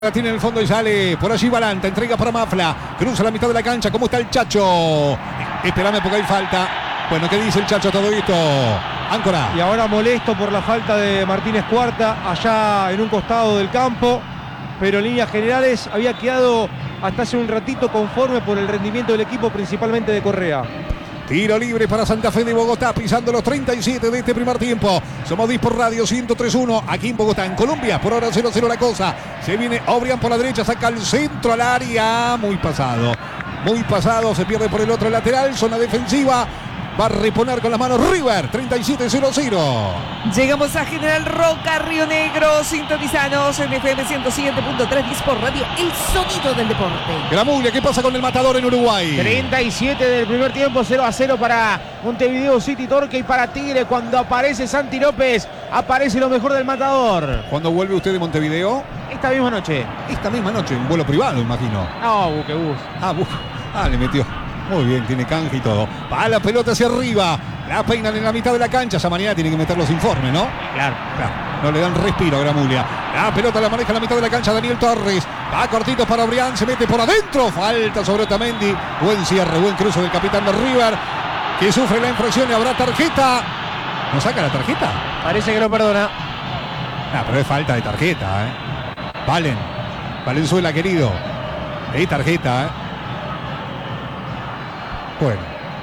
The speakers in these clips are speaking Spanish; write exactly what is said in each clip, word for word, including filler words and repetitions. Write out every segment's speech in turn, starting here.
La tiene en el fondo y sale por allí Balanta, entrega para Mafla, cruza la mitad de la cancha. ¿Cómo está el Chacho? Esperame porque hay falta. Bueno, ¿qué dice el Chacho a todo esto? Áncora. Y ahora molesto por la falta de Martínez Cuarta allá en un costado del campo, pero en líneas generales había quedado hasta hace un ratito conforme por el rendimiento del equipo, principalmente de Correa. Tiro libre para Santa Fe de Bogotá, pisando los treinta y siete de este primer tiempo. Somos Dispor Radio ciento tres punto uno, aquí en Bogotá, en Colombia. Por ahora cero cero la cosa. Se viene Obrian por la derecha, saca el centro al área. Muy pasado, muy pasado. Se pierde por el otro lateral, zona defensiva. Va a reponer con las manos River, treinta y siete cero cero. Llegamos a General Roca, Río Negro, sintonizanos en F M ciento siete punto tres, Dispor Radio, el sonido del deporte. Gramulia, ¿qué pasa con el Matador en Uruguay? treinta y siete del primer tiempo, cero a cero para Montevideo City Torque y para Tigre. Cuando aparece Santi López, aparece lo mejor del Matador. ¿Cuándo vuelve usted de Montevideo? Esta misma noche. Esta misma noche, en vuelo privado, imagino. No, buquebús. Ah, buf. Ah, le metió. Muy bien, tiene canje y todo. Va la pelota hacia arriba. La peinan en la mitad de la cancha. Ya mañana tiene que meter los informes, ¿no? Claro. Claro. No le dan respiro a Gramulia. La pelota la maneja en la mitad de la cancha Daniel Torres. Va cortito para Obrian. Se mete por adentro. Falta sobre Otamendi. Buen cierre, buen cruce del capitán de River, que sufre la infracción y habrá tarjeta. ¿No saca la tarjeta? Parece que lo perdona. Ah, pero es falta de tarjeta, ¿eh? Valen. Valenzuela, querido. Es tarjeta, ¿eh? Bueno.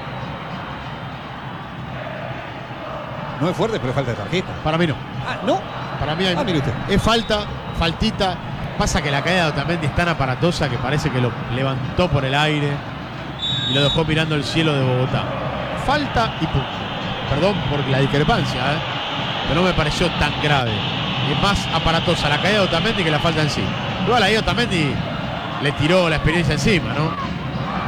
No es fuerte, pero es falta de tarjeta. Para mí no. Ah, ¿no? Para mí hay, ah, mire usted. es falta, faltita. Pasa que la caída de Otamendi es tan aparatosa que parece que lo levantó por el aire y lo dejó mirando el cielo de Bogotá. Falta y punto. Perdón por la discrepancia, ¿eh? Pero no me pareció tan grave. Es más aparatosa la caída de Otamendi que la falta en sí. Igual ahí Otamendi le tiró la experiencia encima, ¿no?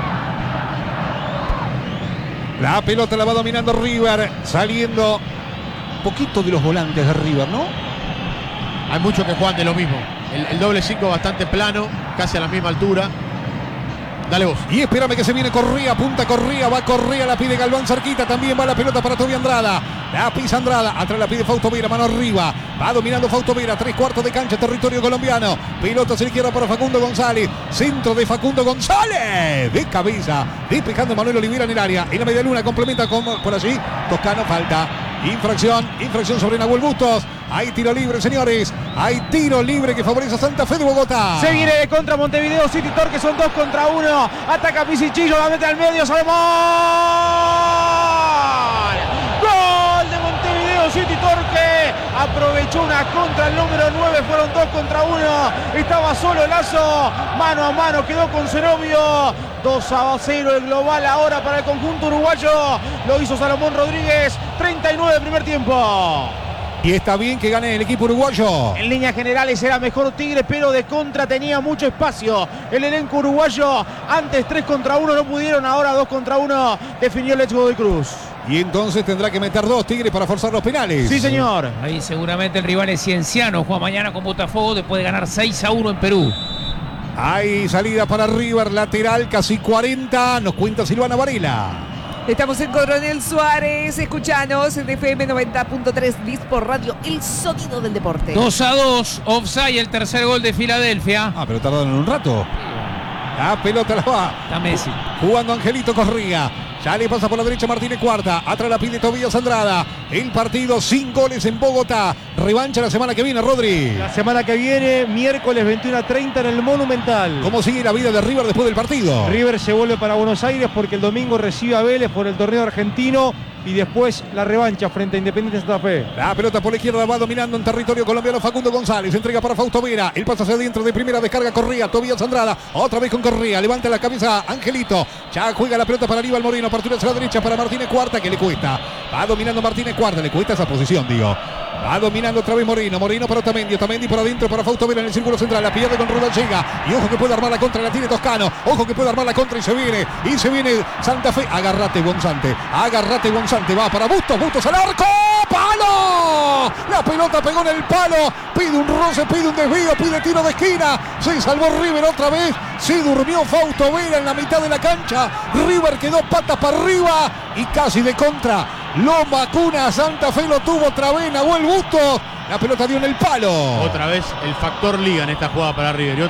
La pelota la va dominando River, saliendo un poquito de los volantes de River, ¿no? Hay muchos que juegan de lo mismo. El, el doble cinco bastante plano, casi a la misma altura. Dale vos. Y espérame que se viene Correa, punta Correa, va Correa, la pide Galván cerquita, también va la pelota para Toby Andrada. La pisa Andrada, atrás la pide Fausto Vera, mano arriba. Va dominando Fausto Vera, tres cuartos de cancha, territorio colombiano. Pelota hacia la izquierda para Facundo González. Centro de Facundo González. De cabeza, despejando Manuel Oliveira en el área. En la media luna complementa con, por allí. Toscano, falta. Infracción, infracción sobre Nahuel Bustos. Hay tiro libre, señores. Hay tiro libre que favorece a Santa Fe de Bogotá. Se viene de contra Montevideo City Torque, son dos contra uno. Ataca Pisichillo, la mete al medio, Salomón. Gol de Montevideo City Torque. Aprovechó una contra el número nueve, fueron dos contra uno. Estaba solo Lazo, mano a mano, quedó con Zenobio. dos a cero el global ahora para el conjunto uruguayo. Lo hizo Salomón Rodríguez, treinta y nueve del primer tiempo. Y está bien que gane el equipo uruguayo. En líneas generales era mejor Tigre, pero de contra tenía mucho espacio el elenco uruguayo. Antes tres contra uno no pudieron, ahora dos contra uno definió el Godoy Cruz. Y entonces tendrá que meter dos Tigres para forzar los penales. Sí, señor. Ahí seguramente el rival es Cienciano. Juega mañana con Botafogo después de ganar seis a uno en Perú. Hay salida para River, lateral, casi cuarenta. Nos cuenta Silvana Varela. Estamos en Coronel Suárez, escuchanos en F M noventa punto tres, Dispor Radio, el sonido del deporte. dos a dos, offside, el tercer gol de Filadelfia. Ah, pero tardaron un rato. La pelota la va. Está Messi. Jugando Angelito Correa. Ya le pasa por la derecha Martínez Cuarta. Atrás la pide Tobías Andrada. El partido sin goles en Bogotá. Revancha la semana que viene, Rodri. La semana que viene, miércoles veintiuno a treinta en el Monumental. ¿Cómo sigue la vida de River después del partido? River se vuelve para Buenos Aires porque el domingo recibe a Vélez por el torneo argentino y después la revancha frente a Independiente Santa Fe. La pelota por la izquierda va dominando en territorio colombiano Facundo González. Entrega para Fausto Vera. El pasa hacia adentro de primera, descarga Correa. Tobías Andrada. Otra vez con Correa. Levanta la cabeza Angelito. Ya juega la pelota para Aníbal Moreno. Apertura hacia la derecha para Martínez Cuarta, que le cuesta. Va dominando Martínez Cuarta. Le cuesta esa posición, digo. Va dominando otra vez Moreno. Moreno para Otamendi. Otamendi por adentro para Fausto Vera en el círculo central. La pierde con Rudal llega. Y ojo que puede armar la contra. La tiene Toscano. Ojo que puede armar la contra y se viene. Y se viene Santa Fe. Agarrate, Gonzante. Agarrate, Gonzante. Va para Bustos. Bustos al arco. ¡Palo! La pelota pegó en el palo. Pide un roce, pide un desvío, pide tiro de esquina. Se salvó River otra vez. Se durmió Fausto Vera en la mitad de la cancha. River quedó patas para arriba y casi de contra. Lo vacuna, Santa Fe lo tuvo otra vez, Nahuel Bustos. La pelota dio en el palo. Otra vez el factor liga en esta jugada para River.